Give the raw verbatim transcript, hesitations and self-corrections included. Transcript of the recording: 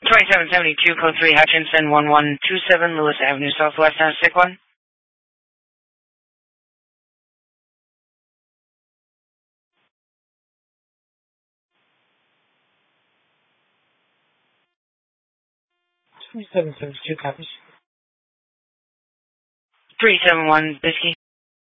twenty-seven seventy-two, code three, Hutchinson, one one two seven, Lewis Avenue, Southwest, nine six one. twenty-seven seventy-two copies. three seven one, Bisky.